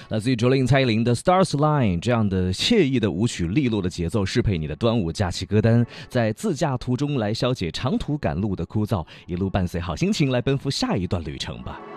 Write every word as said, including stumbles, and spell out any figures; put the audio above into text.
来自于卓琳蔡依林的 Stars Line， 这样的惬意的舞曲，利落的节奏，适配你的端午假期歌单，在自驾途中来消解长途赶路的枯燥，一路伴随好心情来奔赴下一段旅程吧。